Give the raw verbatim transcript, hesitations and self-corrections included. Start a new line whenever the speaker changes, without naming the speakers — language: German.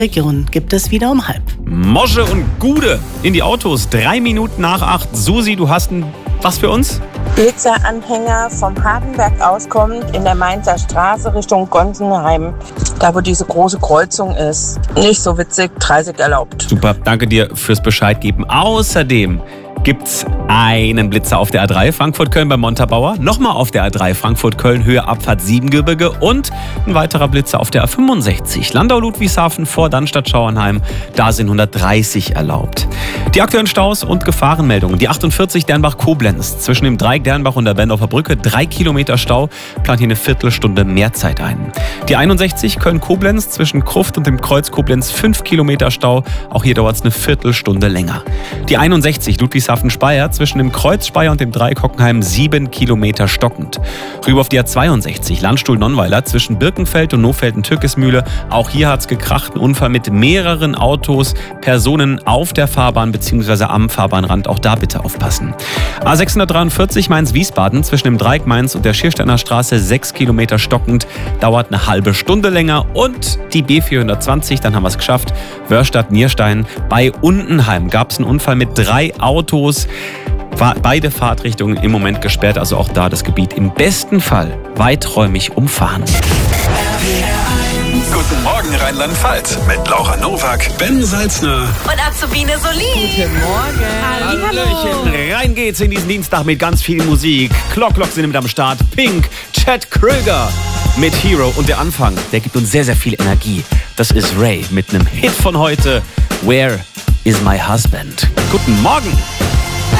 Region gibt es wieder um halb.
Mosche und Gude in die Autos. Drei Minuten nach acht. Susi, du hast ein was für uns?
Blitzeranhänger vom Hardenberg auskommt in der Mainzer Straße Richtung Gonsenheim. Da, wo diese große Kreuzung ist. Nicht so witzig, dreißig erlaubt.
Super, danke dir fürs Bescheid geben. Außerdem gibt's einen Blitzer auf der A drei Frankfurt-Köln bei Montabaur, nochmal auf der A drei Frankfurt-Köln Höhe Abfahrt Siebengebirge und ein weiterer Blitzer auf der A fünfundsechzig Landau-Ludwigshafen vor Dannstatt-Schauernheim. Da sind hundertdreißig erlaubt. Die aktuellen Staus und Gefahrenmeldungen. Die achtundvierzig Dernbach-Koblenz zwischen dem Dreieck Dernbach und der Bendorfer Brücke. Drei Kilometer Stau, plant hier eine Viertelstunde mehr Zeit ein. Die einundsechzig Köln-Koblenz zwischen Kruft und dem Kreuz Koblenz. Fünf Kilometer Stau, auch hier dauert es eine Viertelstunde länger. Die einundsechzig Ludwigshafen-Speyer zwischen dem Kreuz Speyer und dem Dreieck Hockenheim. Sieben Kilometer stockend. Rüber auf die A zweiundsechzig Landstuhl-Nonnweiler zwischen Birkenfeld und Nohfelden-Türkismühle. Auch hier hat es gekracht. Ein Unfall mit mehreren Autos, Personen auf der Fahrbahn bzw. am Fahrbahnrand. Auch da bitte aufpassen. A sechshundertdreiundvierzig Mainz-Wiesbaden zwischen dem Dreieck Mainz und der Schiersteiner Straße. Sechs Kilometer stockend. Dauert eine halbe Stunde länger. Und die B vierhundertzwanzig, dann haben wir es geschafft. Wörstadt-Nierstein. Bei Undenheim gab es einen Unfall mit drei Autos. Beide Fahrtrichtungen im Moment gesperrt, also auch da das Gebiet im besten Fall weiträumig umfahren.
Guten Morgen Rheinland-Pfalz mit Laura Nowak, Ben Salzner
und Azubine Solin.
Guten Morgen.
Hallöchen. Rein geht's in diesen Dienstag mit ganz viel Musik. Clock Clock sind mit am Start. Pink, Chad Kröger mit Hero. Und der Anfang, der gibt uns sehr, sehr viel Energie. Das ist Ray mit einem Hit von heute. Where is my husband? Guten Morgen.